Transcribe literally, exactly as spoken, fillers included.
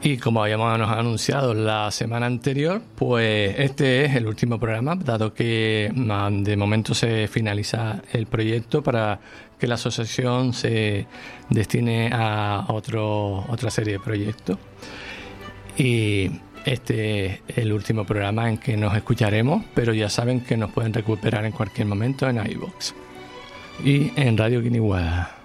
Y como habíamos anunciado la semana anterior, pues este es el último programa, dado que de momento se finaliza el proyecto para que la asociación se destine a otro, otra serie de proyectos. Y este es el último programa en que nos escucharemos, pero ya saben que nos pueden recuperar en cualquier momento en iVoox y en Radio Guiniguada.